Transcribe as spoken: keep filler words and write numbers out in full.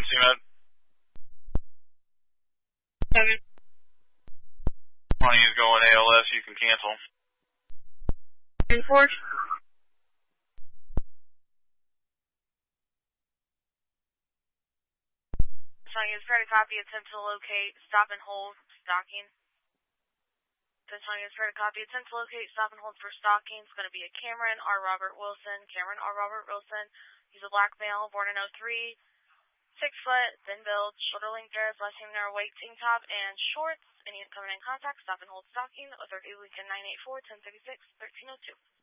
C-Med. Seven. Honey is going A L S, you can cancel. Enforce. Honey is trying to copy, attempt to locate, stop and hold, stalking. Honey is trying to copy, attempt to locate, stop and hold for stalking. It's going to be a Cameron R. Robert Wilson. Cameron R. Robert Wilson. He's a black male, born in oh three. Six foot, thin build, shoulder length dress, last name there, white tank top and shorts. Any coming in contact, stop and hold stalking. Authority Lincoln nine eight four, ten thirty-six, thirteen oh two.